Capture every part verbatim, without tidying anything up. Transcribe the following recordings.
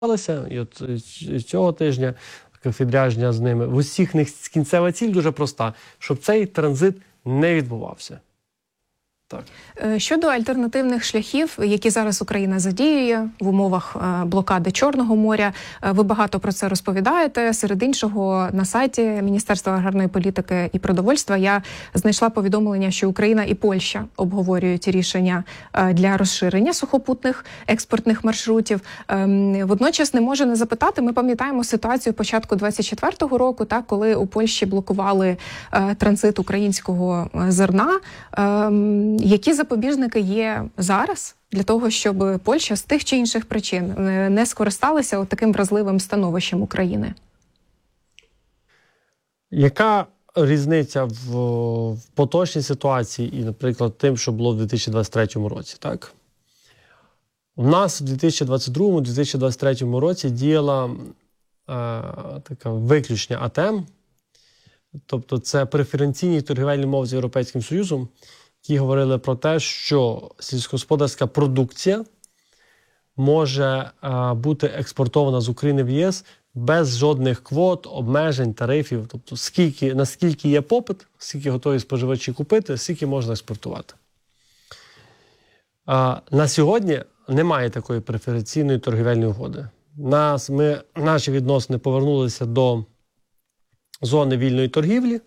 І от цього тижня відрядження з ними. В усіх них кінцева ціль дуже проста, щоб цей транзит не відбувався. Так. Щодо альтернативних шляхів, які зараз Україна задіює в умовах блокади Чорного моря, ви багато про це розповідаєте. Серед іншого, на сайті Міністерства аграрної політики і продовольства я знайшла повідомлення, що Україна і Польща обговорюють рішення для розширення сухопутних експортних маршрутів. Водночас не можу не запитати, ми пам'ятаємо ситуацію початку двадцять четвертого року, так, коли у Польщі блокували транзит українського зерна. Які запобіжники є зараз для того, щоб Польща з тих чи інших причин не скористалася от таким вразливим становищем України? Яка різниця в, в поточній ситуації і, наприклад, тим, що було в дві тисячі двадцять третьому році? Так? У нас в дві тисячі двадцять другому - дві тисячі двадцять третьому році діяла е, така виключення АТЕ М, тобто це преференційні торгівельні умови з Європейським Союзом, які говорили про те, що сільськогосподарська продукція може а, бути експортована з України в ЄС без жодних квот, обмежень, тарифів. Тобто, скільки, наскільки є попит, скільки готові споживачі купити, скільки можна експортувати. А, на сьогодні немає такої преференційної торгівельної угоди. Нас, ми, наші відносини повернулися до зони вільної торгівлі,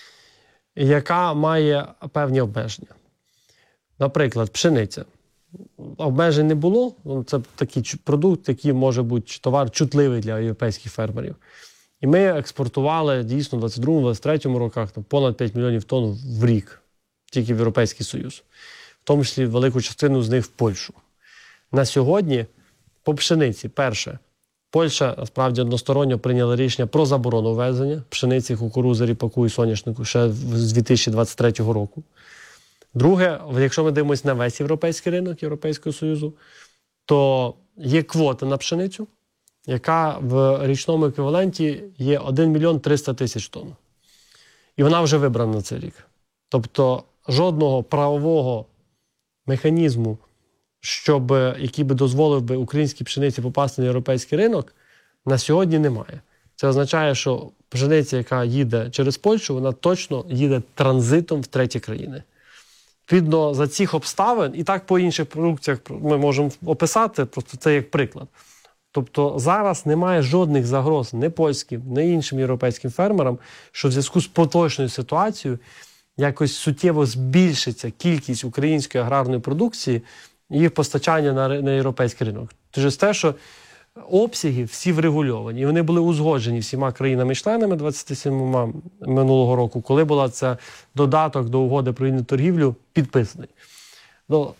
яка має певні обмеження. Наприклад, пшениця. Обмежень не було. Це такий продукт, який може бути товар чутливий для європейських фермерів. І ми експортували дійсно в двадцять другому - двадцять третьому роках там, понад п'ять мільйонів тонн в рік, тільки в Європейський Союз. В тому числі велику частину з них в Польщу. На сьогодні по пшениці, перше, Польща, насправді, односторонньо прийняла рішення про заборону ввезення пшениці, кукурудзи, ріпаку і соняшнику ще з дві тисячі двадцять третього року. Друге, якщо ми дивимося на весь європейський ринок Європейського Союзу, то є квота на пшеницю, яка в річному еквіваленті є один мільйон триста тисяч тонн. І вона вже вибрана на цей рік. Тобто жодного правового механізму, щоб, який би дозволив би українській пшениці попасти на європейський ринок, на сьогодні немає. Це означає, що пшениця, яка їде через Польщу, вона точно їде транзитом в треті країни. Відповідно, за цих обставин, і так по інших продукціях ми можемо описати, просто це як приклад. Тобто зараз немає жодних загроз не польським, не іншим європейським фермерам, що в зв'язку з поточною ситуацією якось суттєво збільшиться кількість української аграрної продукції і їх постачання на, на європейський ринок. Через те, що обсяги всі врегульовані, і вони були узгоджені всіма країнами-членами двадцяти сімома минулого року, коли була це додаток до угоди про вільну торгівлю підписаний. Ну,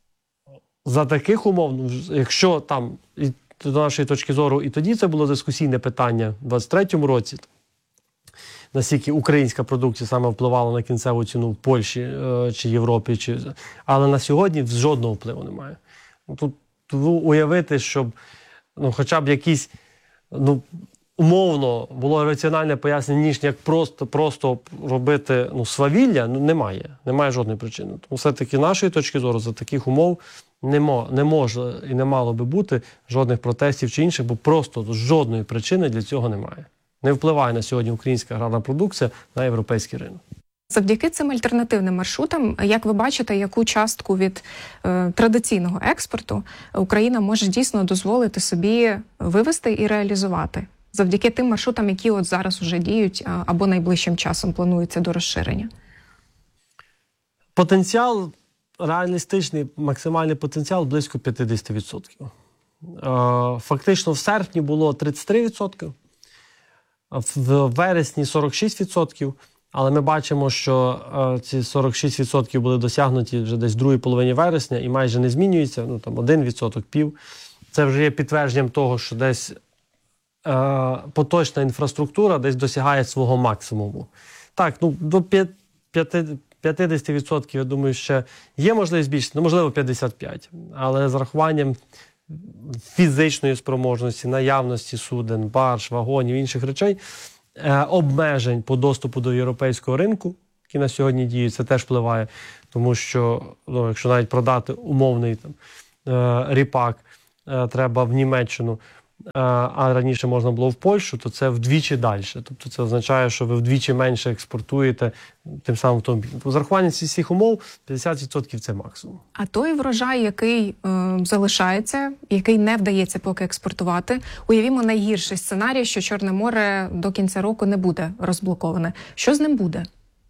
за таких умов, якщо там, і, до нашої точки зору, і тоді це було дискусійне питання в двадцять третьому році, наскільки українська продукція саме впливала на кінцеву ціну в Польщі е, чи Європі, чи... але на сьогодні жодного впливу немає. Тут уявити, щоб ну, хоча б якісь, ну, умовно було раціональне пояснення, ніж як просто, просто робити ну, свавілля, ну, немає. Немає жодної причини. Тому все-таки нашої точки зору за таких умов не, мо, не може і не мало би бути жодних протестів чи інших, бо просто жодної причини для цього немає. Не впливає на сьогодні українська аграрна продукція на європейський ринок. Завдяки цим альтернативним маршрутам, як ви бачите, яку частку від е, традиційного експорту Україна може дійсно дозволити собі вивести і реалізувати? Завдяки тим маршрутам, які от зараз уже діють або найближчим часом планується до розширення? Потенціал, реалістичний, максимальний потенціал близько п'ятдесят відсотків. Е, фактично в серпні було тридцять три відсотки, в вересні сорок шість відсотків. Але ми бачимо, що е, ці сорок шість відсотків були досягнуті вже десь в другій половині вересня і майже не змінюються, ну там один відсоток, пів. Це вже є підтвердженням того, що десь е, поточна інфраструктура десь досягає свого максимуму. Так, ну до п'ятдесят відсотків, я думаю, ще є можливість збільшити, ну можливо п'ятдесят п'ять відсотків. Але з рахуванням фізичної спроможності, наявності суден, барж, вагонів, інших речей, обмежень по доступу до європейського ринку, які на сьогодні діють, це теж впливає, тому що, ну, якщо навіть продати умовний там, ріпак, треба в Німеччину, а раніше можна було в Польщу, то це вдвічі далі. Тобто це означає, що ви вдвічі менше експортуєте тим самим автомобілем. З урахуванням всіх умов п'ятдесят відсотків це максимум. А той врожай, який е, залишається, який не вдається поки експортувати, уявімо найгірший сценарій, що Чорне море до кінця року не буде розблоковане. Що з ним буде?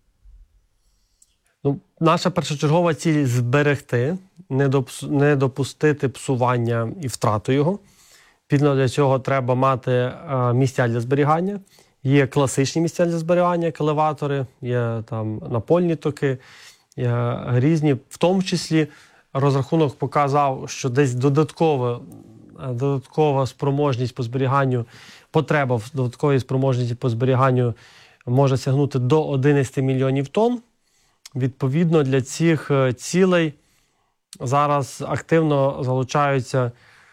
Ну, наша першочергова ціль – зберегти, не, допс... не допустити псування і втрату його. Відповідно, для цього треба мати е, місця для зберігання. Є класичні місця для зберігання, келеватори, є там напольні токи, є різні. В тому числі розрахунок показав, що десь додаткова, додаткова спроможність по зберіганню, потреба в додатковій спроможності по зберіганню може сягнути до одинадцяти мільйонів тонн. Відповідно, для цих цілей зараз активно залучаються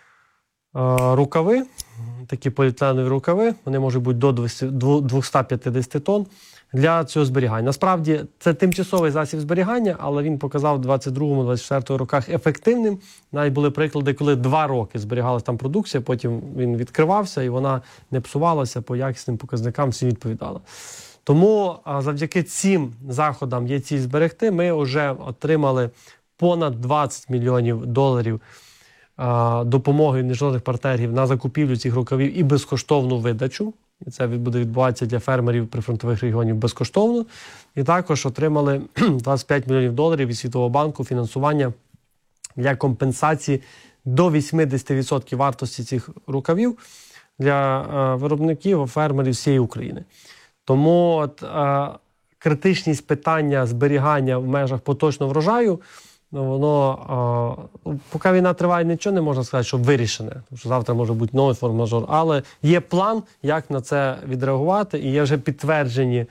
рукави, такі поліетиленові рукави, вони можуть бути до двохсот п'ятдесят тонн для цього зберігання. Насправді, це тимчасовий засіб зберігання, але він показав в двадцять другому - двадцять четвертому роках ефективним. Навіть були приклади, коли два роки зберігалася там продукція, потім він відкривався і вона не псувалася, по якісним показникам всім відповідала. Тому завдяки цим заходам є ціль зберегти. Ми вже отримали понад двадцять мільйонів доларів допомоги від міжнародних партнерів на закупівлю цих рукавів і безкоштовну видачу. І це буде відбуватися для фермерів прифронтових регіонів безкоштовно. І також отримали двадцять п'ять мільйонів доларів від Світового банку фінансування для компенсації до вісімдесят відсотків вартості цих рукавів для виробників, фермерів всієї України. Тому от, е, критичність питання зберігання в межах поточного врожаю, ну, воно, е, поки війна триває, нічого не можна сказати, що вирішене. Тому що завтра може бути новий форс-мажор. Але є план, як на це відреагувати, і є вже підтверджені,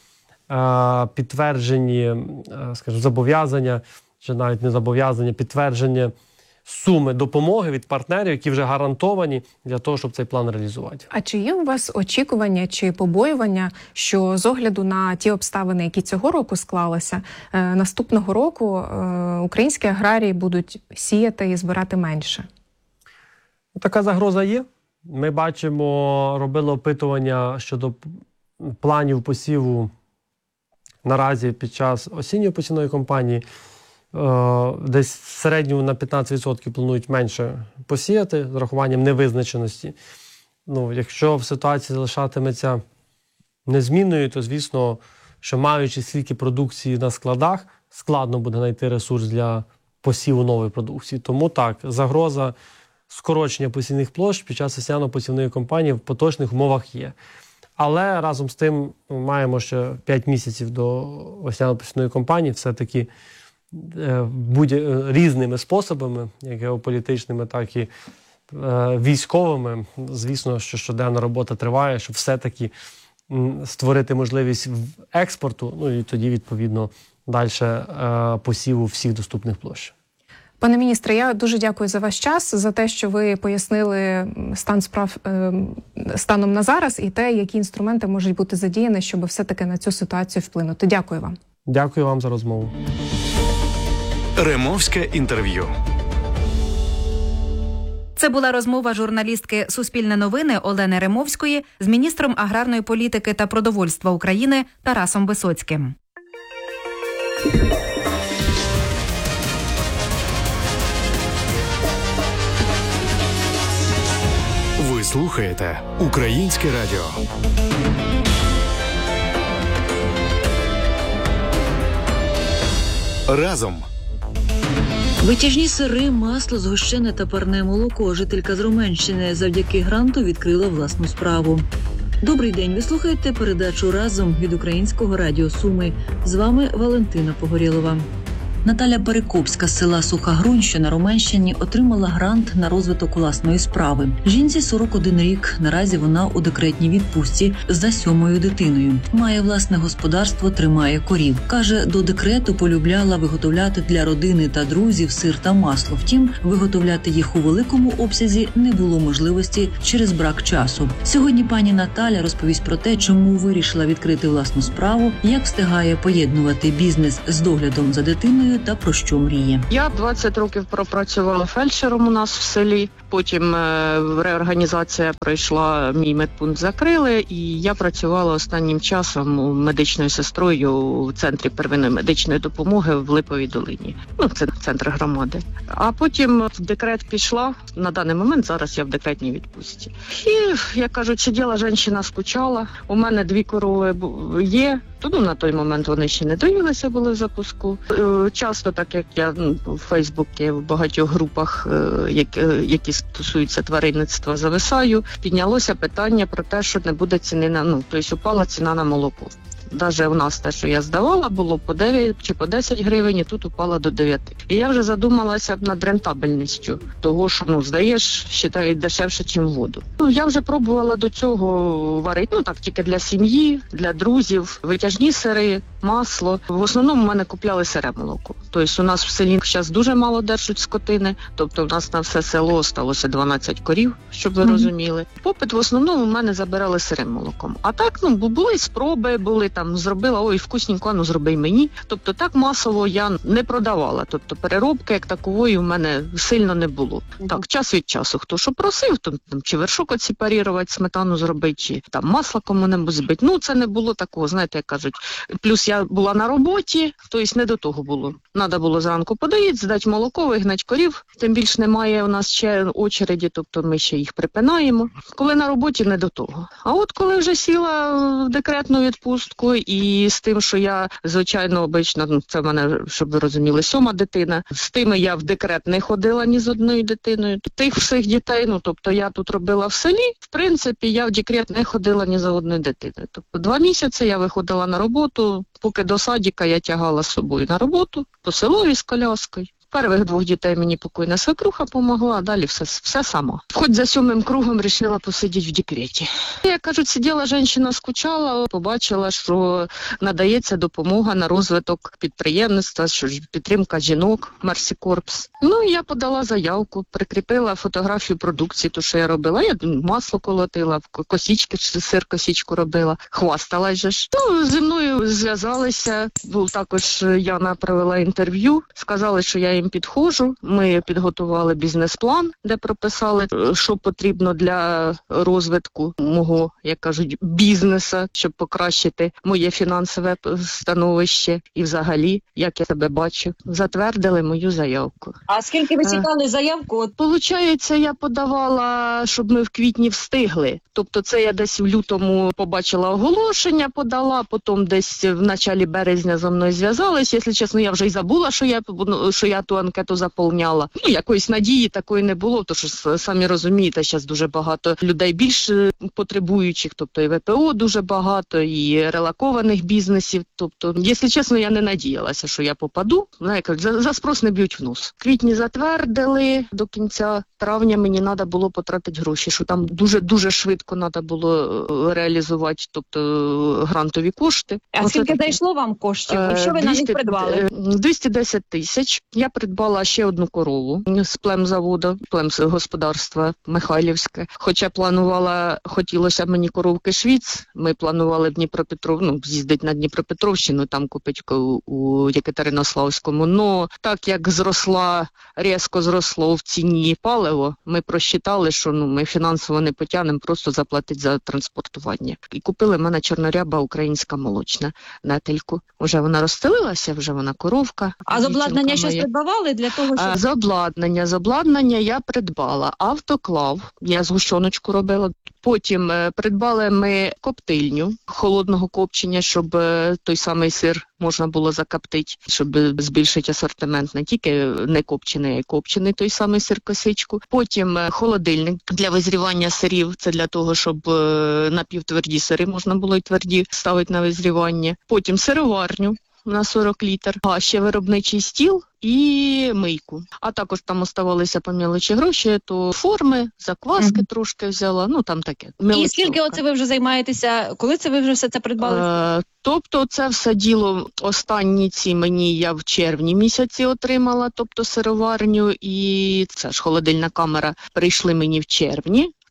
е, підтверджені е, скажімо, зобов'язання, чи навіть не зобов'язання, підтвердження суми допомоги від партнерів, які вже гарантовані для того, щоб цей план реалізувати. А чи є у вас очікування чи побоювання, що з огляду на ті обставини, які цього року склалися, е, наступного року е, українські аграрії будуть сіяти і збирати менше? Така загроза є. Ми бачимо, робили опитування щодо планів посіву наразі під час осінньої посівної кампанії. Десь в середньому на п'ятнадцять відсотків планують менше посіяти з рахуванням невизначеності. Ну, якщо в ситуації залишатиметься незмінною, то, звісно, що маючи стільки продукції на складах, складно буде знайти ресурс для посіву нової продукції. Тому так, загроза скорочення посівних площ під час весняно-посівної кампанії в поточних умовах є. Але разом з тим маємо ще п'ять місяців до весняно-посівної кампанії, все-таки будь різними способами, як геополітичними, так і е, військовими. Звісно, що щоденна робота триває, щоб все-таки створити можливість експорту, ну і тоді, відповідно, далі е, посіву всіх доступних площ. Пане міністре, я дуже дякую за ваш час, за те, що ви пояснили стан справ е, станом на зараз і те, які інструменти можуть бути задіяні, щоб все-таки на цю ситуацію вплинути. Дякую вам. Дякую вам за розмову. Ремовське інтерв'ю. Це була розмова журналістки «Суспільне новини» Олени Ремовської з міністром аграрної політики та продовольства України Тарасом Висоцьким. Ви слухаєте Українське радіо. Разом. Витяжні сири, масло, згущене та парне молоко. Жителька з Роменщини завдяки гранту відкрила власну справу. Добрий день, ви слухаєте передачу «Разом» від Українського радіо Суми. З вами Валентина Погорєлова. Наталя Перекопська з села Суха Грунь, що на Роменщині, отримала грант на розвиток власної справи. Жінці сорок один рік, наразі вона у декретній відпустці за сьомою дитиною. Має власне господарство, тримає корів. Каже, до декрету полюбляла виготовляти для родини та друзів сир та масло. Втім, виготовляти їх у великому обсязі не було можливості через брак часу. Сьогодні пані Наталя розповість про те, чому вирішила відкрити власну справу, як встигає поєднувати бізнес з доглядом за дитиною та про що мріє. Я двадцять років пропрацювала фельдшером у нас в селі. Потім е, реорганізація пройшла, мій медпункт закрили, і я працювала останнім часом медичною сестрою у центрі первинної медичної допомоги в Липовій долині. Ну, це центр громади. А потім в декрет пішла. На даний момент зараз я в декретній відпустці. І, як кажуть, сиділа жінка, скучала. У мене дві корови є. Ну, на той момент вони ще не доїлися, були в запуску. Е, Часто, так як я ну, в Фейсбуці, в багатьох групах, е, які, які стосуються тваринництва, зависаю, піднялося питання про те, що не буде ціни на, ну, тобто упала ціна на молоко. Навіть у нас те, що я здавала, було по дев'ять чи по десять гривень, і тут упала до дев'яти. І я вже задумалася над рентабельністю того, що, ну, здаєш, вважають дешевше, ніж воду. Ну, я вже пробувала до цього варити, ну, так, тільки для сім'ї, для друзів, витяжні сири, масло. В основному в мене купляли сире молоко. Тобто у нас в селі зараз дуже мало держать скотини, тобто у нас на все село сталося дванадцять корів, щоб ви mm-hmm. розуміли. Попит в основному в мене забирали сирим молоком. А так, ну, були спроби, були там, зробила, ой, вкусненько, ну, зроби й мені. Тобто так масово я не продавала. Тобто переробки як такової в мене сильно не було. Mm-hmm. Так, час від часу, хто що просив, там, там чи вершок оціпарірувати, сметану зробити, чи там масло кому-небудь збити. Ну, це не було такого, знаєте, як кажуть. Плюс я була на роботі, тобто не до того було. Надо було зранку подоїти, здати молоко, вигнати корів. Тим більше немає у нас ще очереді, тобто ми ще їх припинаємо. Коли на роботі, не до того. А от коли вже сіла в декретну відпустку і з тим, що я, звичайно, обично, ну, це в мене, щоб ви розуміли, сьома дитина, з тими я в декрет не ходила ні з одною дитиною. Тих всіх дітей, ну, тобто я тут робила в селі, в принципі, я в декрет не ходила ні за одною дитиною. Тобто два місяці я виходила на роботу, поки до садика я тягала з собою на роботу, по селові з коляскою. Перших двох дітей мені покойна свекруха помогла, а далі все, все сама. Хоч за сьомим кругом вирішила посидіти в декреті. Як кажуть, сиділа жінка, скучала, побачила, що надається допомога на розвиток підприємництва, що ж підтримка жінок, Мерсі Корпс. Ну, і я подала заявку, прикріпила фотографію продукції, то, що я робила. Я масло колотила, косічки, сир косічку робила, хвасталась же ж. Ну, зі мною зв'язалися, був також Яна провела інтерв'ю, сказали, що я їм підходжу. Ми підготували бізнес-план, де прописали, що потрібно для розвитку мого, як кажуть, бізнесу, щоб покращити моє фінансове становище і взагалі, як я себе бачу. Затвердили мою заявку. А скільки ви чекали заявку? От, получається, я подавала, щоб ми в квітні встигли. Тобто це я десь в лютому побачила оголошення, подала, потім десь в началі березня зі мною зв'язались. Якщо чесно, я вже й забула, що я, що я ту анкету заповняла. Ну, якоїсь надії такої не було, тому що, самі розумієте, зараз дуже багато людей більш потребуючих, тобто і ВПО дуже багато, і релокованих бізнесів. Тобто, якщо чесно, я не надіялася, що я попаду. Знаєте, за, за спрос не б'ють в нос. В квітні затвердили, до кінця травня мені треба було потратити гроші, що там дуже-дуже швидко треба було реалізувати, тобто грантові кошти. А Оце скільки такі. зайшло вам коштів? Що ви на них придбали? двісті десять тисяч. Я придбала ще одну корову з племзаводу, племсгосподарства Михайлівське. Хоча планувала, хотілося б мені коровки Швіц, ми планували в Дніпропетров, ну, з'їздити на Дніпропетровщину, там купити у Єкатеринославському. Но так як зросла, різко зросло в ціні паливо, ми просчитали, що ну, ми фінансово не потягнемо, просто заплатити за транспортування. І купили в мене чорноряба українська молочна нетельку. Вже вона розстелилася, вже вона коровка. А з обладнання щось придбавали для того, щоб... З обладнання, з обладнання я придбала автоклав, я згущеночку робила. Потім е, придбали ми коптильню холодного копчення, щоб е, той самий сир можна було закоптити, щоб збільшити асортимент не тільки не копчений, а й копчений той самий сир косичку. Потім е, холодильник для визрівання сирів, це для того, щоб е, напівтверді сири можна було й тверді ставити на визрівання. Потім сироварню на сорок літр, а ще виробничий стіл і мийку. А також там оставалися по мілочі гроші, то форми, закваски mm-hmm. трошки взяла, ну там таке. І скільки оце ви вже займаєтеся, коли це ви вже все це придбали? Е, тобто це все діло, останні ці мені я в червні місяці отримала, тобто сироварню і це ж холодильна камера, прийшли мені в червні.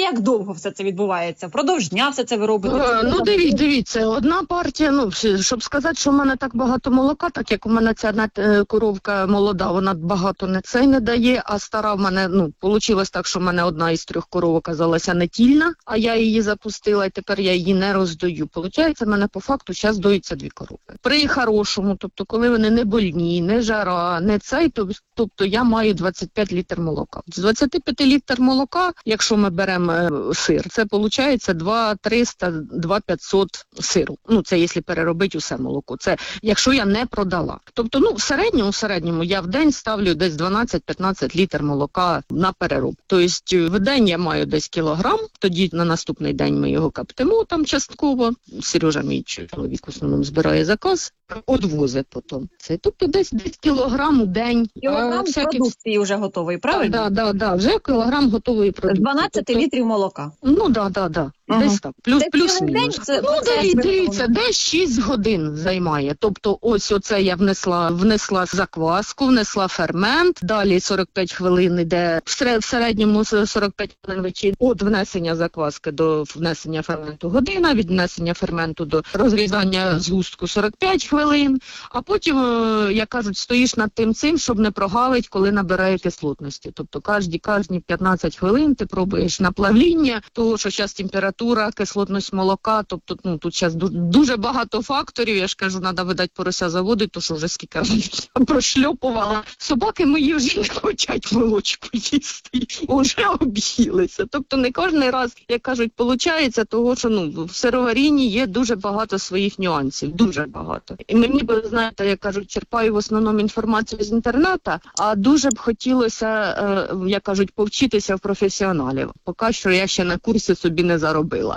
як довго все це відбувається? Впродовж дня все це ви робите? Е, Ну, дивіться, дивіться, одна партія, ну, щоб сказати, що в мене так багато молока, так як у мене ця одна, е, коровка молода, вона багато не цей не дає, а стара в мене, ну, вийшло так, що в мене одна із трьох коров оказалася нетільна, а я її запустила, і тепер я її не роздаю. Получається, в мене по факту зараз доїться дві корови. При хорошому, тобто, коли вони не больні, не жара, не цей, то, тобто я маю двадцять п'ять літр молока. З двадцять п'ять літр молока, якщо ми беремо е, сир, це виходить два триста, два п'ятсот сиру. Ну, це якщо переробити усе молоко. Це якщо я не продала. Тобто, ну, в середньому, в середньому я в день ставлю десь дванадцять-п'ятнадцять літр молока на перероб. Тобто, в день я маю десь кілограм, тоді на наступний день ми його каптимо там частково. Сережа, мій чоловік, в основному збирає заказ, одвозить потім. Це, тобто, десь, десь кілограм у день. Кілограм всякі... продукції вже готовий, правильно? Так, так, так, вже кілограм готової продукції. дванадцять тобто... літрів молока. Ну, так, так, так. Ага. Десь так. Плюс, Це плюс цілий мінус. день? Це- Ну, це дивіться, як дивіться, виходить? десь шість годин займає. Тобто, ось оце я внесла, внесла закваску, внесла фермент, далі сорок п'ять хвилин йде, в сер- в середньому сорок п'ять хвилин вечір від внесення закваски до внесення ферменту година, від внесення ферменту до розрізання згустку сорок п'ять хвилин, а потім, е, як кажуть, стоїш над тим цим, щоб не прогавить, коли набирає кислотності. Тобто, кожні, кожні п'ятнадцять хвилин ти пробуєш наплавління, того, що зараз температура, кислотність молока, тобто, ну, тут зараз дуже багато факторів, я ж кажу, треба, видати, порося заводити, то що вже скільки разів я прошльопувала. Собаки мої вже не хочуть молочку їсти, вже об'їлися. Тобто не кожен раз, як кажуть, виходить, того, що, ну, в сироварінні є дуже багато своїх нюансів, дуже багато. І мені, б, знаєте, як кажуть, черпаю в основному інформацію з інтернету, а дуже б хотілося, е, як кажуть, повчитися в професіоналів. Поки що я ще на курси собі не заробила.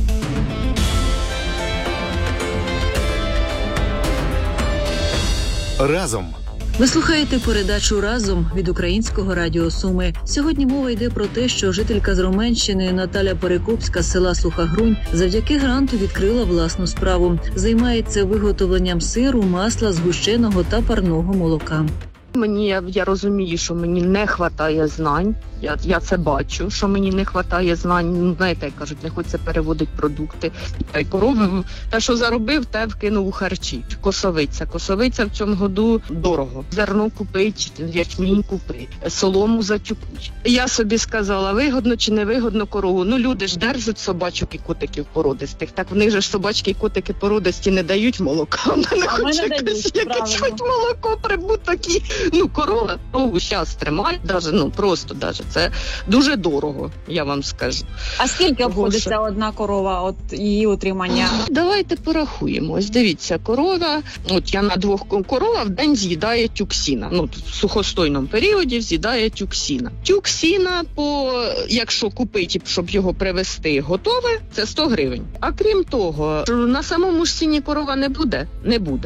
Разом. Ви слухаєте передачу «Разом» від Українського радіо Суми. Сьогодні мова йде про те, що жителька з Роменщини Наталя Перекопська з села Суха Грунь завдяки гранту відкрила власну справу. Займається виготовленням сиру, масла, згущеного та парного молока. Мені, я, я розумію, що мені не вистачає знань, я, я це бачу, що мені не вистачає знань, ну, знаєте, як кажуть, не хочеться переводити продукти. Та й корови, те, що заробив, те вкинув у харчі. Косовиця. Косовиця в цьому году дорого. Зерно купить, ячмінь купить, солому затюкуть. Я собі сказала, вигодно чи не вигодно корову. Ну, люди ж держать собачок і котиків породистих. Так в них же ж собачки і котики породисті не дають молока. Вона не А в мене хоче дають, якесь, якесь правильно. хоч молоко прибуток і ну, корова корову зараз тримають, даже, ну, просто даже. Це дуже дорого, я вам скажу. А скільки Того, обходиться що- одна корова, от її утримання? Давайте порахуємо. Ось дивіться, корова, от я на двох корова в день з'їдає тюк сіна. Ну, в сухостойному періоді з'їдає тюк сіна. Тюк сіна, по, якщо купити, щоб його привезти готове, це сто гривень. А крім того, на самому ж сіні корова не буде, не буде.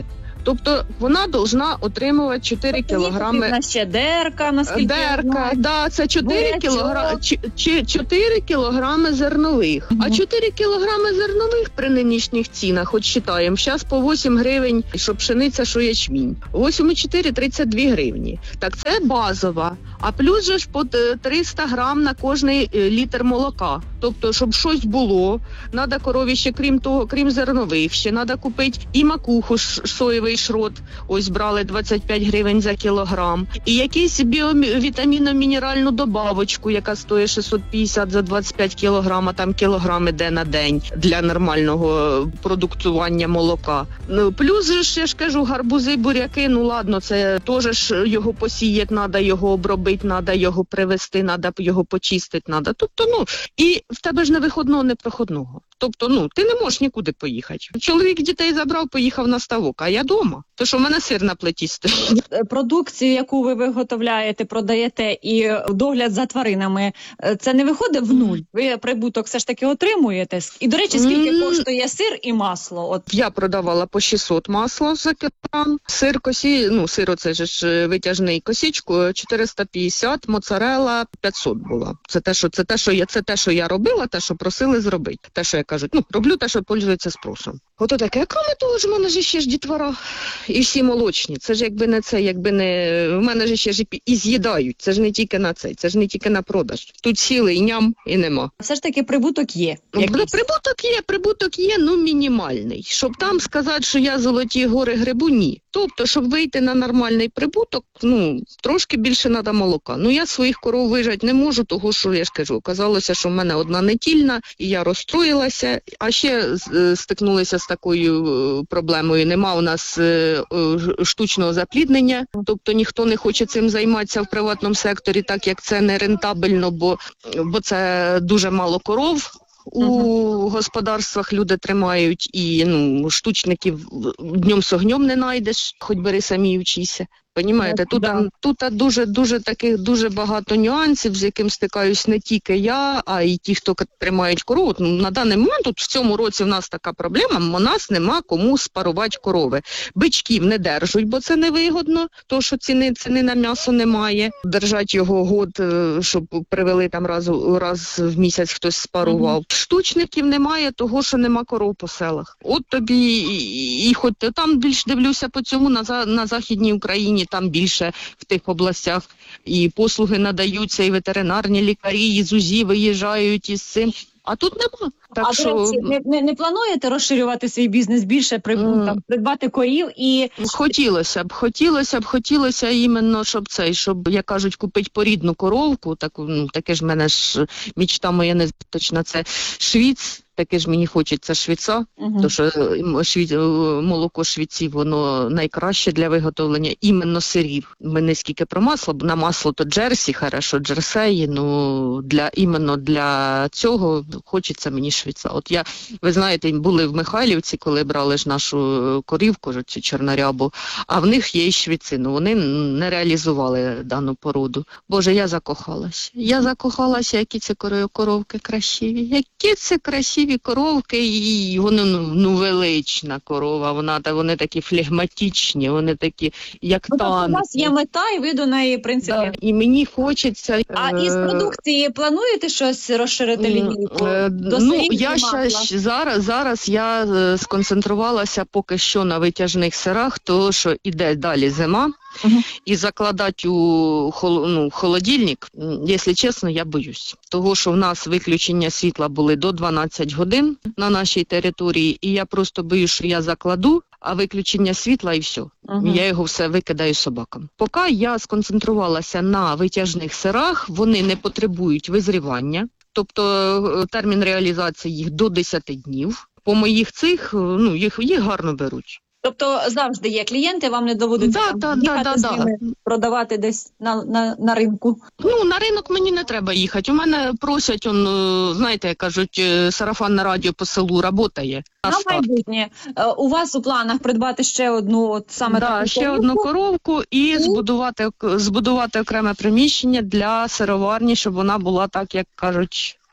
Тобто вона повинна отримувати чотири кілограми. На ще дерка, наскільки я Дерка, знаю. да, це чотири Бурячок. кілограми, чотири кілограми зернових. А чотири кілограми зернових при нинішніх цінах, от вважаємо, зараз по вісім гривень, що пшениця, що ячмінь. вісім і чотири – тридцять дві гривні. Так це базова. А плюс же ж по триста грам на кожний літр молока. Тобто, щоб щось було, треба корові ще, крім того, крім зернових, ще треба купити і макуху, соєвий шрот. Ось брали двадцять п'ять гривень за кілограм. І якийсь біовітамінно-мінеральну добавочку, яка стоїть шістсот п'ятдесят за двадцять п'ять кілограм, а там кілограм іде на день для нормального продуктування молока. Ну, плюс же ж, я ж кажу, гарбузи, буряки, ну ладно, це теж ж його посіяти, треба його обробити, треба його привезти, треба його почистити, треба. Тобто, ну, і в тебе ж не виходного, не проходного. Тобто, ну, ти не можеш нікуди поїхати. Чоловік дітей забрав, поїхав на ставок, а я вдома. То що в мене сир на плиті стоїть. Продукцію, яку ви виготовляєте, продаєте, і догляд за тваринами, це не виходить в нуль? Ви прибуток все ж таки отримуєте? І, до речі, скільки Mm. коштує сир і масло? От. Я продавала по шістсот масла за кілограм. Сир косі, ну, сир оце ж витяжний косічку, чотириста п'ятдесят, моцарелла п'ятсот була. Це те, що, це те, що я, це те, що я робила, те, що просили зробити. Те, що я кажу, ну, роблю те, що пользується спросом. Ото таке, а крім того ж, в мене ж ще ж дітвора і всі молочні. Це ж якби не це, якби не... В мене ж ще ж і, і з'їдають. Це ж не тільки на цей, це ж не тільки на продаж. Тут сіли і ням, і нема. Все ж таки прибуток є. Ну, якийсь. прибуток є, прибуток є, ну мінімальний. Щоб там сказати, що я золоті гори грибу, ні. Тобто, щоб вийти на нормальний прибуток, ну, трошки більше треба молока. Ну, я своїх коров вижати не можу, того, що, я ж кажу, казалося, що в мене одна нетільна, і я розстроїлася, а ще е, стикнулися з такою е, проблемою. Нема у нас е, е, штучного запліднення, тобто ніхто не хоче цим займатися в приватному секторі, так як це не рентабельно, бо, бо це дуже мало коров. У uh-huh. господарствах люди тримають, і ну, штучників днем з огнем не знайдеш, хоч бери самі вчися. Понімаєте, тут, да. тут дуже, дуже таких дуже багато нюансів, з яким стикаюсь не тільки я, а й ті, хто тримають корову. На даний момент тут в цьому році в нас така проблема, у нас нема кому спарувати корови. Бичків не держать, бо це невигодно, то що ціни, ціни на м'ясо немає. Держать його год, щоб привели там раз, раз в місяць хтось спарував. Mm-hmm. Штучників немає, того, що нема коров по селах. От тобі і, і хоч там більш дивлюся по цьому на, на Західній Україні, там більше в тих областях і послуги надаються, і ветеринарні лікарі, і з УЗІ виїжджають із цим. А тут нема. Так а, що... до речі, не, не, не плануєте розширювати свій бізнес більше, при, mm. там, придбати корів і... Хотілося б, хотілося б, хотілося іменно, щоб цей, щоб, як кажуть, купити порідну коровку, так, ну, таке ж в мене ж мічта моя незбиточна, це швіц. Таке ж мені хочеться швіца, uh-huh. тому що швіц, молоко швіців, воно найкраще для виготовлення іменно сирів. Ми не скільки про масло, бо на масло то джерсі, хорошо, джерсеї, ну для, іменно для цього хочеться мені швіца. От я, ви знаєте, були в Михайлівці, коли брали ж нашу корівку, цю чорнорябу, а в них є і швіци, ну вони не реалізували дану породу. Боже, я закохалась. Я закохалася, які це коровки красиві, які це красиві коровки, і вони, ну, ну велична корова, вона, та вони такі флегматичні, вони такі, як ну, танки. У вас є мета, і ви до неї, в принципі. Да, і мені хочеться... А із продукції плануєте щось розширити лінійку? До ну, я ще зараз, зараз я сконцентрувалася поки що на витяжних сирах, тому що іде далі зима. Uh-huh. І закладати у хол, ну, холодильник, якщо чесно, я боюсь. Того, що в нас виключення світла були до дванадцять годин на нашій території, і я просто боюсь, що я закладу, а виключення світла і все. Uh-huh. Я його все викидаю собакам. Поки я сконцентрувалася на витяжних сирах, вони не потребують визрівання, тобто термін реалізації їх до десять днів. По моїх цих, ну, їх, їх гарно беруть. Тобто завжди є клієнти, вам не доводиться да, там, да, їхати да, з да, ними, да. продавати десь на, на, на ринку? Ну, на ринок мені не треба їхати. У мене просять, он, знаєте, як кажуть, сарафанне радіо по селу працює. На, на майбутнє. У вас у планах придбати ще одну, от саме да, таку ще коровку? одну коровку і, і? Збудувати, збудувати окреме приміщення для сироварні, щоб вона була, так як кажуть,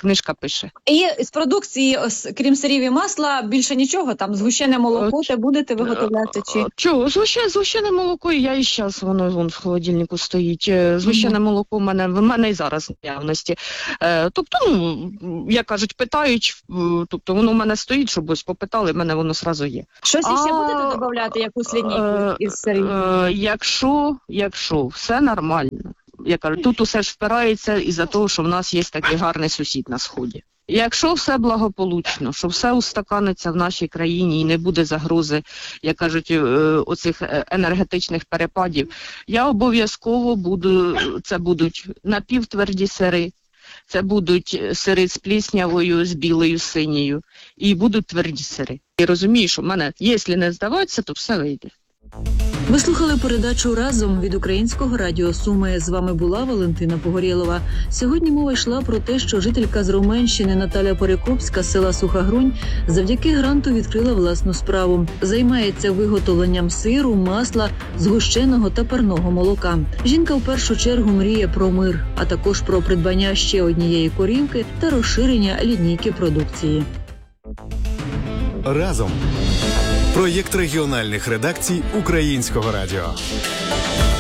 книжка пише. І з продукції, ось, крім сирів і масла, більше нічого, там згущене молоко, те будете виготовляти? Чи? Чого? Згущене, згущене молоко, я і зараз, воно вон в холодильнику стоїть. Е, Згущене Мгм. молоко в мене, в мене і зараз в наявності. Е, Тобто, ну, як кажуть, питають, е, тобто воно в мене стоїть, щоб ось попитали, в мене воно одразу є. Щось іще А, будете додавати, якусь лінійку Е, із сирів? е, Якщо, якщо все нормально, я кажу, тут усе ж впирається із-за того, що в нас є такий гарний сусід на Сході. Якщо все благополучно, що все устаканиться в нашій країні і не буде загрози, як кажуть, е, оцих е, енергетичних перепадів, я обов'язково буду, це будуть напівтверді сири, це будуть сири з пліснявою, з білою, з синьою, і будуть тверді сири. І розумію, що в мене, якщо не здаватися, то все вийде. Ви слухали передачу «Разом» від Українського радіо Суми. З вами була Валентина Погорєлова. Сьогодні мова йшла про те, що жителька з Роменщини Наталя Перекопська з села Суха Грунь завдяки гранту відкрила власну справу. Займається виготовленням сиру, масла, згущеного та парного молока. Жінка в першу чергу мріє про мир, а також про придбання ще однієї корівки та розширення лінійки продукції. Разом. Проєкт регіональних редакцій Українського радіо.